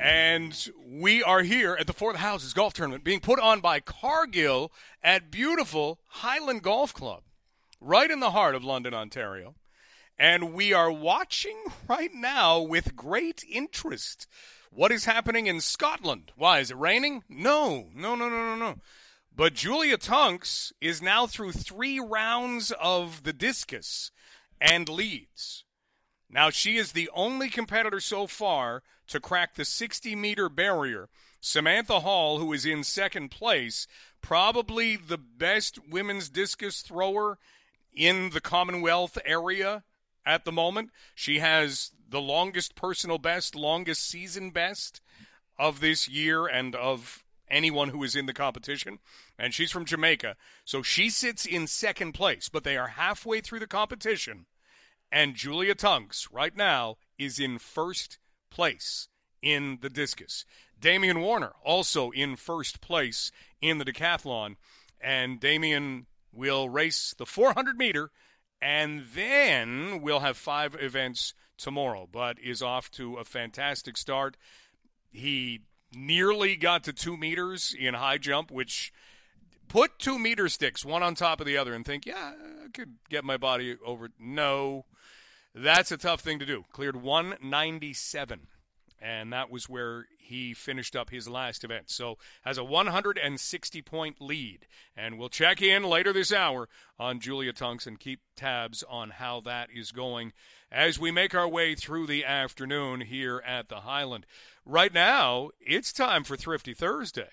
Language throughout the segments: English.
And we are here at the For the Houses Golf Tournament being put on by Cargill at beautiful Highland Golf Club, right in the heart of London, Ontario. And we are watching right now with great interest what is happening in Scotland. Why, is it raining? No. But Julia Tunks is now through 3 rounds of the discus and leads. Now, she is the only competitor so far to crack the 60-meter barrier. Samantha Hall, who is in second place, probably the best women's discus thrower in the Commonwealth area at the moment. She has the longest personal best, longest season best of this year and of anyone who is in the competition. And she's from Jamaica. So she sits in second place, but they are halfway through the competition. And Julia Tunks, right now, is in first place in the discus. Damian Warner, also in first place in the decathlon. And Damian will race the 400-meter, and then we'll have 5 events tomorrow, but is off to a fantastic start. He nearly got to 2 meters in high jump, which put 2 meter sticks, one on top of the other, and think, yeah, I could get my body over. No, that's a tough thing to do. Cleared 197, and that was where he finished up his last event. So has a 160-point lead, and we'll check in later this hour on Julia Tunks and keep tabs on how that is going as we make our way through the afternoon here at the Highland. Right now, it's time for Thrifty Thursday.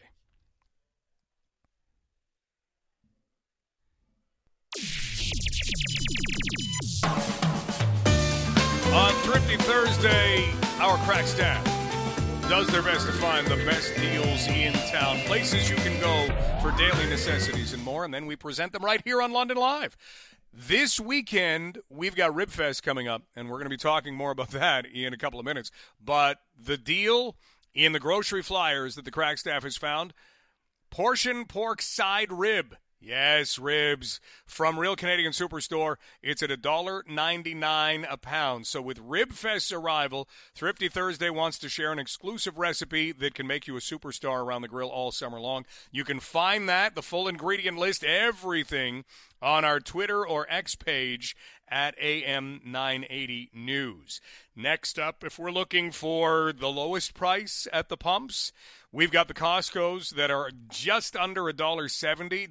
On Thrifty Thursday, our crack staff does their best to find the best deals in town, places you can go for daily necessities and more, and then we present them right here on London Live. This weekend, we've got Ribfest coming up, and we're going to be talking more about that in a couple of minutes. But the deal in the grocery flyers that the crack staff has found, portion pork side rib. Yes, ribs from Real Canadian Superstore. It's at $1.99 a pound. So with Ribfest's arrival, Thrifty Thursday wants to share an exclusive recipe that can make you a superstar around the grill all summer long. You can find that, the full ingredient list, everything, on our Twitter or X page at AM 980 News. Next up, if we're looking for the lowest price at the pumps, we've got the Costco's that are just under $1.70,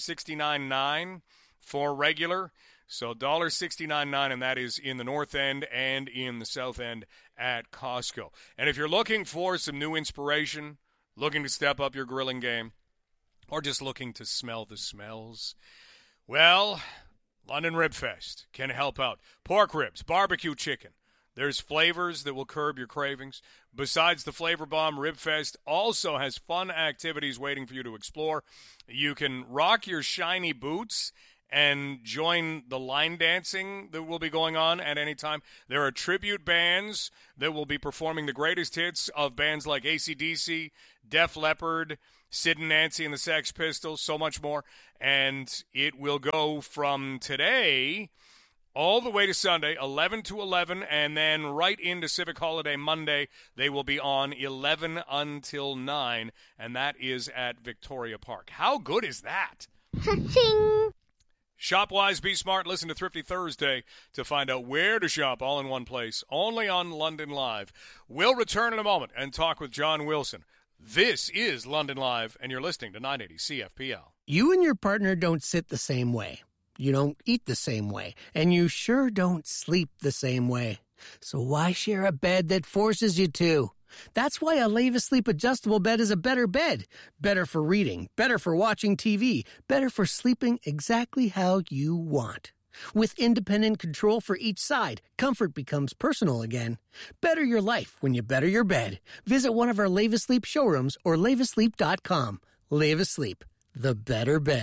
$1.69.9 for regular. So $1.69.9, and that is in the North End and in the South End at Costco. And if you're looking for some new inspiration, looking to step up your grilling game, or just looking to smell the smells, well, London Ribfest can help out. Pork ribs, barbecue chicken. There's flavors that will curb your cravings. Besides the Flavor Bomb, Ribfest also has fun activities waiting for you to explore. You can rock your shiny boots and join the line dancing that will be going on at any time. There are tribute bands that will be performing the greatest hits of bands like AC/DC, Def Leppard, Sid and Nancy and the Sex Pistols, so much more. And it will go from today all the way to Sunday, 11 to 11, and then right into Civic Holiday Monday. They will be on 11 until 9, and that is at Victoria Park. How good is that? Cha-ching! Shop wise, be smart. Listen to Thrifty Thursday to find out where to shop all in one place, only on London Live. We'll return in a moment and talk with John Wilson. This is London Live, and you're listening to 980 CFPL. You and your partner don't sit the same way. You don't eat the same way. And you sure don't sleep the same way. So why share a bed that forces you to? That's why a Leva Sleep adjustable bed is a better bed. Better for reading, better for watching TV, better for sleeping exactly how you want. With independent control for each side, comfort becomes personal again. Better your life when you better your bed. Visit one of our Leva Sleep showrooms or levasleep.com. Leva Sleep, the better bed.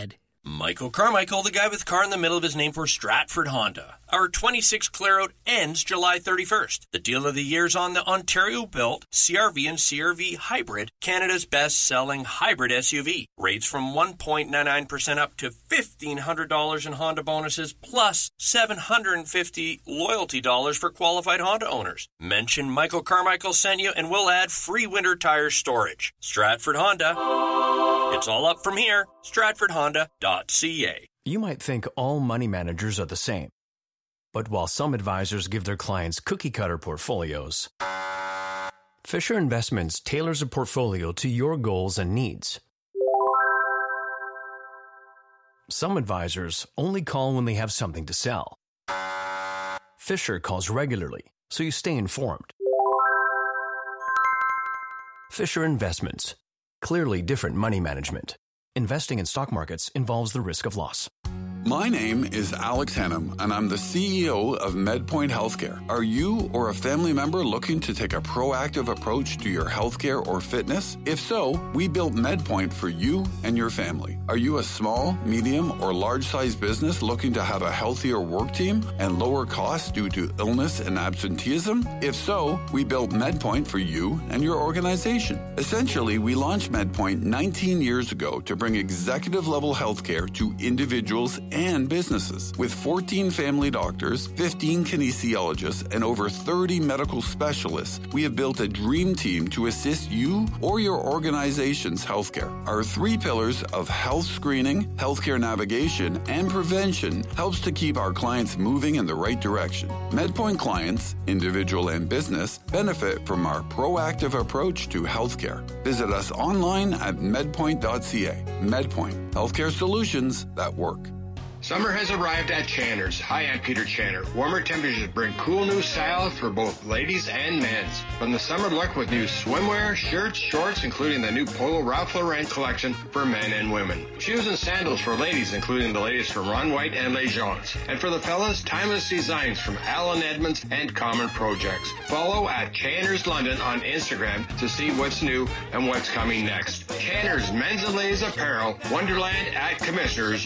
Michael Carmichael, the guy with the car in the middle of his name for Stratford Honda. Our 26 clear out ends July 31st. The deal of the year's on the Ontario-built CR-V and CR-V Hybrid, Canada's best-selling hybrid SUV. Rates from 1.99% up to $1,500 in Honda bonuses, plus $750 loyalty dollars for qualified Honda owners. Mention Michael Carmichael sent you and we'll add free winter tire storage. Stratford Honda. It's all up from here. StratfordHonda.ca. You might think all money managers are the same. But while some advisors give their clients cookie-cutter portfolios, Fisher Investments tailors a portfolio to your goals and needs. Some advisors only call when they have something to sell. Fisher calls regularly, so you stay informed. Fisher Investments. Clearly different money management. Investing in stock markets involves the risk of loss. My name is Alex Hennum, and I'm the CEO of MedPoint Healthcare. Are you or a family member looking to take a proactive approach to your healthcare or fitness? If so, we built MedPoint for you and your family. Are you a small, medium, or large-sized business looking to have a healthier work team and lower costs due to illness and absenteeism? If so, we built MedPoint for you and your organization. Essentially, we launched MedPoint 19 years ago to bring executive-level healthcare to individuals and businesses. With 14 family doctors, 15 kinesiologists, and over 30 medical specialists, we have built a dream team to assist you or your organization's healthcare. Our 3 pillars of health screening, healthcare navigation, and prevention helps to keep our clients moving in the right direction. MedPoint clients, individual and business, benefit from our proactive approach to healthcare. Visit us online at medpoint.ca. MedPoint, healthcare solutions that work. Summer has arrived at Channer's. Hi, I'm Peter Channer. Warmer temperatures bring cool new style for both ladies and men's. From the summer look with new swimwear, shirts, shorts, including the new Polo Ralph Lauren collection for men and women. Shoes and sandals for ladies, including the latest from Ron White and Les Gens. And for the fellas, timeless designs from Alan Edmonds and Common Projects. Follow at Channer's London on Instagram to see what's new and what's coming next. Channer's Men's and Ladies Apparel, Wonderland at Commissioners.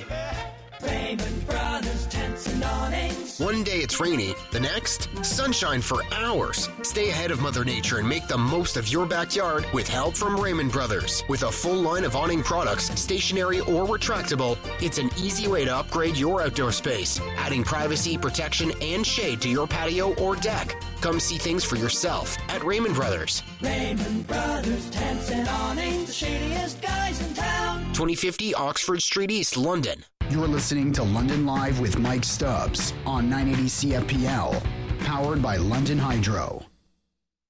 Raymond Brothers Tents and Awnings. One day it's rainy, the next, sunshine for hours. Stay ahead of Mother Nature and make the most of your backyard with help from Raymond Brothers. With a full line of awning products, stationary or retractable, it's an easy way to upgrade your outdoor space, adding privacy, protection, and shade to your patio or deck. Come see things for yourself at Raymond Brothers. Raymond Brothers Tents and Awnings, the shadiest guys in town. 2050 Oxford Street East, London. You're listening to London Live with Mike Stubbs on 980 CFPL, powered by London Hydro.